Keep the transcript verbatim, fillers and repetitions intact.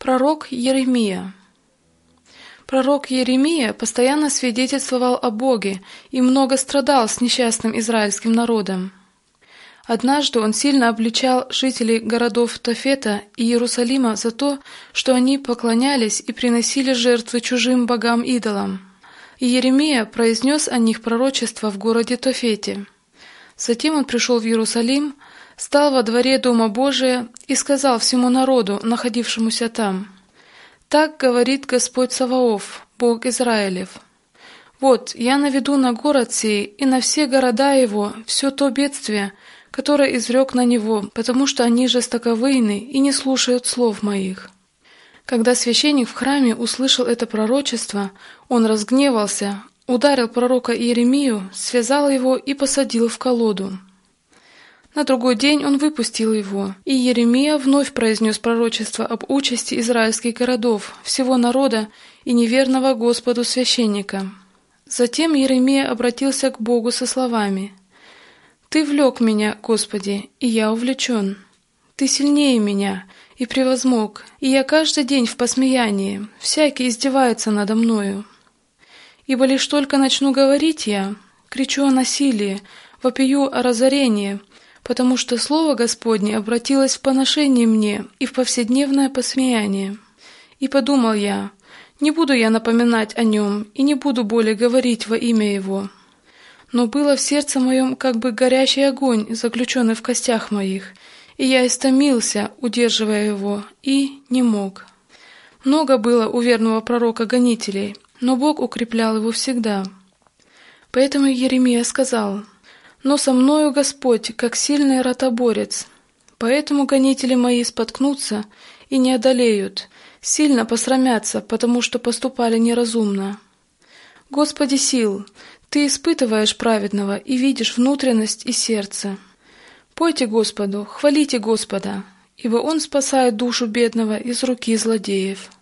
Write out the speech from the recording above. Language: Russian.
Пророк Иеремия. Пророк Иеремия постоянно свидетельствовал о Боге и много страдал с несчастным израильским народом. Однажды он сильно обличал жителей городов Тофета и Иерусалима за то, что они поклонялись и приносили жертвы чужим богам-идолам. Иеремия произнес о них пророчество в городе Тофете. Затем он пришел в Иерусалим, стал во дворе Дома Божия и сказал всему народу, находившемуся там: «Так говорит Господь Саваоф, Бог Израилев: вот, я наведу на город сей и на все города его все то бедствие, которое изрек на него, потому что они жестоковыйны и не слушают слов моих». Когда священник в храме услышал это пророчество, он разгневался, ударил пророка Иеремию, связал его и посадил в колоду. На другой день он выпустил его, и Иеремия вновь произнес пророчество об участи израильских городов, всего народа и неверного Господу священника. Затем Иеремия обратился к Богу со словами: «Ты влек меня, Господи, и я увлечен. Ты сильнее меня, и превозмог, и я каждый день в посмеянии, всякий издевается надо мною. Ибо лишь только начну говорить я, кричу о насилии, вопию о разорении, потому что слово Господне обратилось в поношение мне и в повседневное посмеяние. И подумал я: не буду я напоминать о нем, и не буду более говорить во имя его. Но было в сердце моем как бы горящий огонь, заключенный в костях моих, и я истомился, удерживая его, и не мог». Много было у верного пророка гонителей, но Бог укреплял его всегда. Поэтому Иеремия сказал: «Но со мною Господь, как сильный ротоборец. Поэтому гонители мои споткнутся и не одолеют, сильно посрамятся, потому что поступали неразумно. Господи сил, Ты испытываешь праведного и видишь внутренность и сердце. Пойте Господу, хвалите Господа, ибо Он спасает душу бедного из руки злодеев».